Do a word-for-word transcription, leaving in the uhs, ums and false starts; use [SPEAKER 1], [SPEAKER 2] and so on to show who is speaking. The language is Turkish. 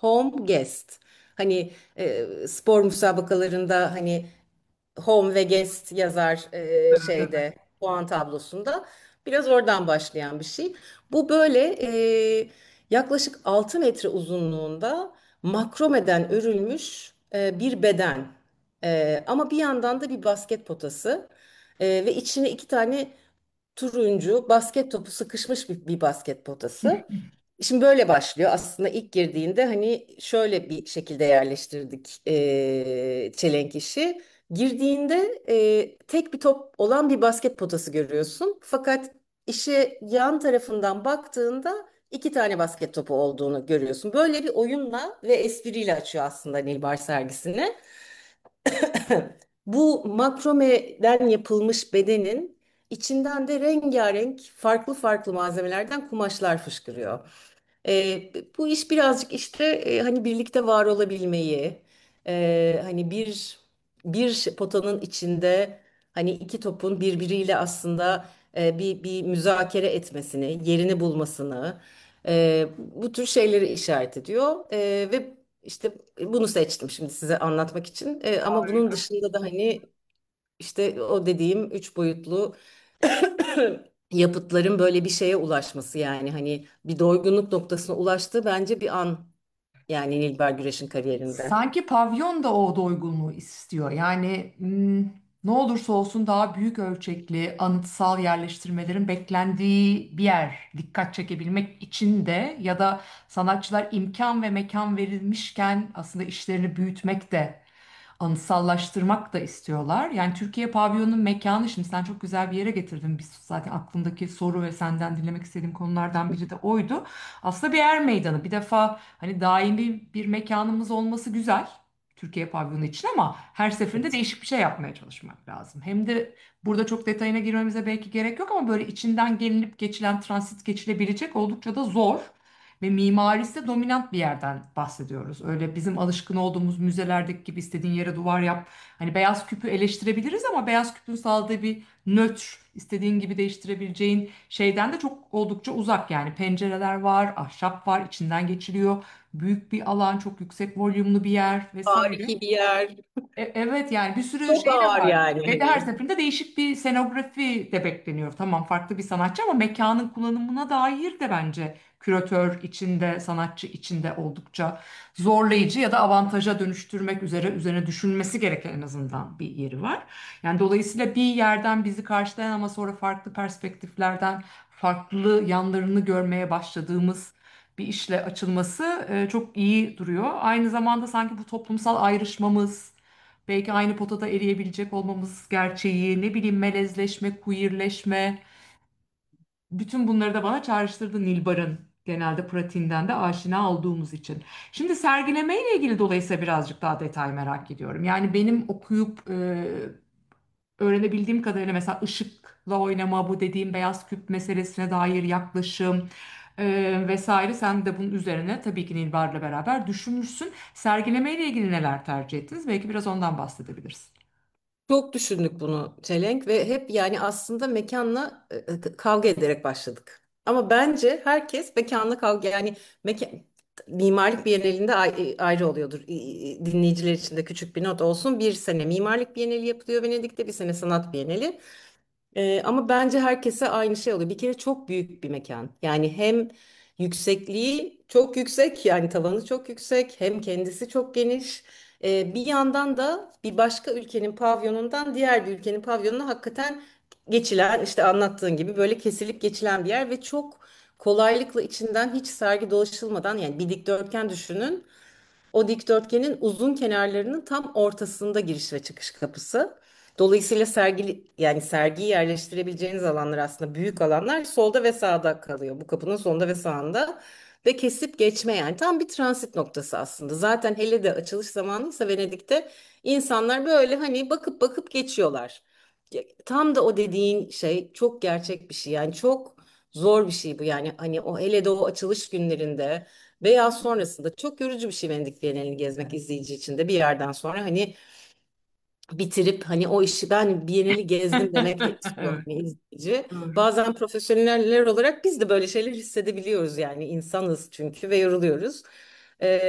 [SPEAKER 1] home, guest. Hani e, spor müsabakalarında hani home ve guest yazar e,
[SPEAKER 2] Evet, evet.
[SPEAKER 1] şeyde puan tablosunda. Biraz oradan başlayan bir şey. Bu böyle e, yaklaşık altı metre uzunluğunda makromeden örülmüş e, bir beden. E, ama bir yandan da bir basket potası. E, ve içine iki tane turuncu basket topu sıkışmış bir, bir basket potası. Şimdi böyle başlıyor. Aslında ilk girdiğinde hani şöyle bir şekilde yerleştirdik e, çelenk işi. Girdiğinde e, tek bir top olan bir basket potası görüyorsun. Fakat işe yan tarafından baktığında iki tane basket topu olduğunu görüyorsun. Böyle bir oyunla ve espriyle açıyor aslında Nilbar sergisini. Bu makromeden yapılmış bedenin içinden de rengarenk farklı farklı malzemelerden kumaşlar fışkırıyor. Ee, bu iş birazcık işte e, hani birlikte var olabilmeyi, e, hani bir bir ş- potanın içinde hani iki topun birbiriyle aslında e, bir bir müzakere etmesini, yerini bulmasını, e, bu tür şeyleri işaret ediyor. E, ve işte bunu seçtim şimdi size anlatmak için. E, ama bunun
[SPEAKER 2] Harika.
[SPEAKER 1] dışında da hani işte o dediğim üç boyutlu yapıtların böyle bir şeye ulaşması yani hani bir doygunluk noktasına ulaştığı bence bir an yani Nilber Güreş'in kariyerinde.
[SPEAKER 2] Sanki pavyon da o doygunluğu istiyor. Yani hmm, ne olursa olsun daha büyük ölçekli anıtsal yerleştirmelerin beklendiği bir yer dikkat çekebilmek için de ya da sanatçılar imkan ve mekan verilmişken aslında işlerini büyütmek de anıtsallaştırmak da istiyorlar. Yani Türkiye pavyonunun mekanı şimdi sen çok güzel bir yere getirdin. Biz zaten aklımdaki soru ve senden dinlemek istediğim konulardan biri de oydu. Aslında bir er meydanı. Bir defa hani daimi bir mekanımız olması güzel. Türkiye pavyonu için ama her seferinde
[SPEAKER 1] Evet.
[SPEAKER 2] değişik bir şey yapmaya çalışmak lazım. Hem de burada çok detayına girmemize belki gerek yok ama böyle içinden gelinip geçilen, transit geçilebilecek oldukça da zor. Ve mimarisi de dominant bir yerden bahsediyoruz. Öyle bizim alışkın olduğumuz müzelerdeki gibi istediğin yere duvar yap. Hani beyaz küpü eleştirebiliriz ama beyaz küpün sağladığı bir nötr, istediğin gibi değiştirebileceğin şeyden de çok oldukça uzak. Yani pencereler var, ahşap var, içinden geçiliyor. Büyük bir alan, çok yüksek volümlü bir yer vesaire.
[SPEAKER 1] Tarihi bir yer.
[SPEAKER 2] E- Evet yani bir sürü
[SPEAKER 1] Çok
[SPEAKER 2] şey de
[SPEAKER 1] ağır
[SPEAKER 2] var.
[SPEAKER 1] yani
[SPEAKER 2] Ve de her
[SPEAKER 1] hani.
[SPEAKER 2] seferinde değişik bir scenografi de bekleniyor. Tamam farklı bir sanatçı ama mekanın kullanımına dair de bence küratör içinde, sanatçı içinde oldukça zorlayıcı ya da avantaja dönüştürmek üzere üzerine düşünmesi gereken en azından bir yeri var. Yani dolayısıyla bir yerden bizi karşılayan ama sonra farklı perspektiflerden farklı yanlarını görmeye başladığımız bir işle açılması e, çok iyi duruyor. Aynı zamanda sanki bu toplumsal ayrışmamız, belki aynı potada eriyebilecek olmamız gerçeği, ne bileyim melezleşme, queerleşme, bütün bunları da bana çağrıştırdı Nilbar'ın genelde pratiğinden de aşina olduğumuz için. Şimdi sergileme ile ilgili dolayısıyla birazcık daha detay merak ediyorum. Yani benim okuyup e, öğrenebildiğim kadarıyla mesela ışıkla oynama, bu dediğim beyaz küp meselesine dair yaklaşım e, vesaire sen de bunun üzerine tabii ki Nilbar'la beraber düşünmüşsün. Sergileme ile ilgili neler tercih ettiniz? Belki biraz ondan bahsedebiliriz.
[SPEAKER 1] Çok düşündük bunu Çelenk ve hep yani aslında mekanla e, e, kavga ederek başladık. Ama bence herkes mekanla kavga yani mekan, mimarlık bienalinde ay- ayrı oluyordur. İ- i- Dinleyiciler için de küçük bir not olsun. Bir sene mimarlık bienali yapılıyor Venedik'te, bir sene sanat bienali. Ee, ama bence herkese aynı şey oluyor. Bir kere çok büyük bir mekan. Yani hem yüksekliği çok yüksek, yani tavanı çok yüksek, hem kendisi çok geniş. Ee, bir yandan da bir başka ülkenin pavyonundan diğer bir ülkenin pavyonuna hakikaten geçilen, işte anlattığın gibi böyle kesilip geçilen bir yer ve çok kolaylıkla içinden hiç sergi dolaşılmadan yani bir dikdörtgen düşünün. O dikdörtgenin uzun kenarlarının tam ortasında giriş ve çıkış kapısı. Dolayısıyla sergi yani sergiyi yerleştirebileceğiniz alanlar aslında büyük alanlar solda ve sağda kalıyor. Bu kapının sonunda ve sağında ve kesip geçme yani tam bir transit noktası aslında. Zaten hele de açılış zamanıysa Venedik'te insanlar böyle hani bakıp bakıp geçiyorlar. Tam da o dediğin şey çok gerçek bir şey. Yani çok zor bir şey bu. Yani hani o hele de o açılış günlerinde veya sonrasında çok yorucu bir şey Venedik Bienalini gezmek izleyici için de bir yerden sonra hani bitirip hani o işi ben Bienali gezdim demek de istiyor
[SPEAKER 2] Evet,
[SPEAKER 1] hani izleyici.
[SPEAKER 2] doğru.
[SPEAKER 1] Bazen profesyoneller olarak biz de böyle şeyler hissedebiliyoruz yani insanız çünkü ve yoruluyoruz.